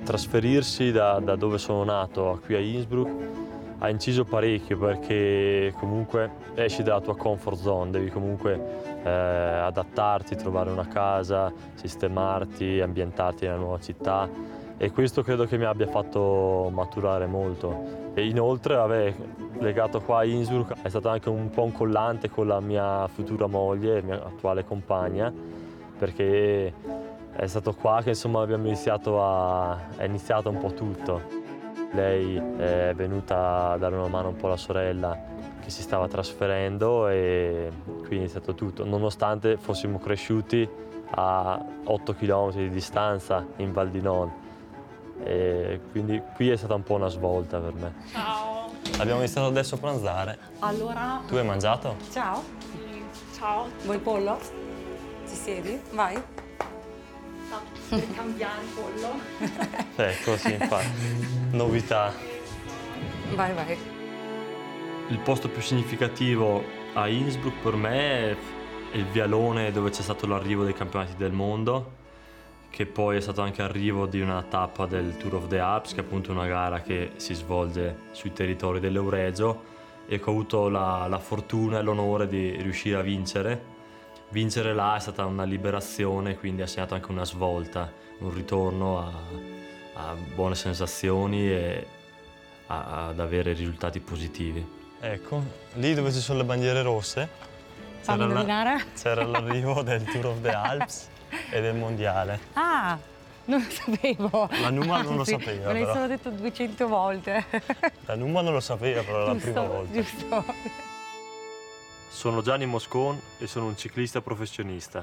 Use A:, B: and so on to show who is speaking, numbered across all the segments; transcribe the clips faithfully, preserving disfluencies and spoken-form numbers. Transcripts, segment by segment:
A: trasferirsi da, da dove sono nato a qui a Innsbruck ha inciso parecchio, perché comunque esci dalla tua comfort zone, devi comunque eh, adattarti, trovare una casa, sistemarti, ambientarti nella nuova città, e questo credo che mi abbia fatto maturare molto. E inoltre, vabbè, legato qua a Innsbruck, è stato anche un po' un collante con la mia futura moglie, mia attuale compagna, perché è stato qua che insomma abbiamo iniziato a, è iniziato un po' tutto. Lei è venuta a dare una mano un po' alla sorella che si stava trasferendo, e qui è iniziato tutto, nonostante fossimo cresciuti a otto chilometri di distanza in Val di Non. E quindi qui è stata un po' una svolta per me.
B: Ciao.
C: Abbiamo iniziato adesso a pranzare.
B: Allora...
C: Tu hai mangiato?
D: Ciao.
B: Sì, ciao.
D: Vuoi pollo? Ti siedi? Vai.
B: Per cambiare il pollo.
A: Ecco, sì, infatti. Novità.
D: Vai, vai.
A: Il posto più significativo a Innsbruck per me è il vialone dove c'è stato l'arrivo dei campionati del mondo, che poi è stato anche arrivo di una tappa del Tour of the Alps, che è appunto una gara che si svolge sui territori dell'Euregio, e che ho avuto la, la fortuna e l'onore di riuscire a vincere. Vincere là è stata una liberazione, quindi ha segnato anche una svolta, un ritorno a, a buone sensazioni e a, ad avere risultati positivi.
C: Ecco, lì dove ci sono le bandiere rosse
D: Fammi
C: c'era,
D: indovinare.
C: la, c'era l'arrivo del Tour of the Alps e del Mondiale.
D: Ah, non lo sapevo.
C: La Numa non lo
D: Anzi,
C: sapeva,
D: Me l'hai
C: però.
D: solo detto duecento volte.
C: La Numa non lo sapeva, però era la
D: Giusto,
C: prima volta.
D: Giusto.
A: Sono Gianni Moscon e sono un ciclista professionista.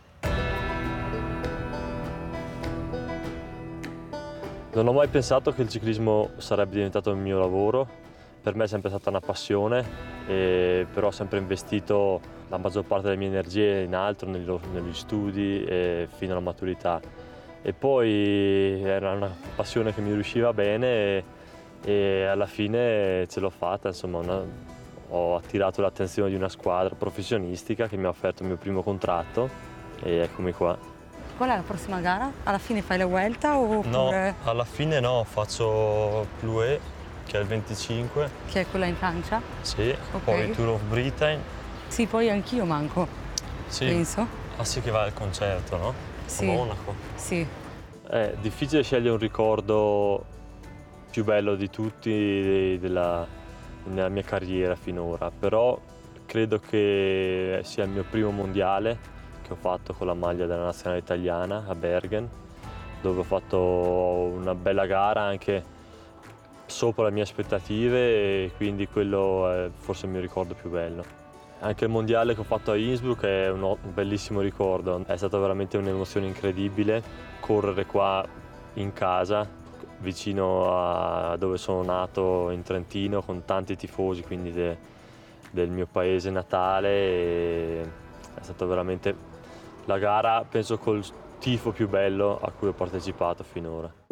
A: Non ho mai pensato che il ciclismo sarebbe diventato il mio lavoro. Per me è sempre stata una passione, e però ho sempre investito la maggior parte delle mie energie in altro, negli, negli studi e fino alla maturità. E poi era una passione che mi riusciva bene, e, e alla fine ce l'ho fatta, insomma, una, ho attirato l'attenzione di una squadra professionistica che mi ha offerto il mio primo contratto, e eccomi qua.
D: Qual è la prossima gara? Alla fine fai la Vuelta oppure...
C: No, alla fine no, faccio Plouay, che è il venticinque.
D: Che è quella in Francia?
C: Sì,
D: Ok.
C: poi Tour of Britain.
D: Sì, poi anch'io manco,
C: Sì.
D: penso.
C: Ah sì, che va al concerto, no?
D: Sì.
C: A Monaco.
D: Sì.
A: È difficile scegliere un ricordo più bello di tutti della, nella mia carriera finora, però credo che sia il mio primo mondiale che ho fatto con la maglia della nazionale italiana a Bergen, dove ho fatto una bella gara anche sopra le mie aspettative, e quindi quello è forse il mio ricordo più bello. Anche il mondiale che ho fatto a Innsbruck è un, un bellissimo ricordo, è stata veramente un'emozione incredibile correre qua in casa, vicino a dove sono nato in Trentino, con tanti tifosi quindi de, del mio paese natale, e è stata veramente la gara, penso, col tifo più bello a cui ho partecipato finora.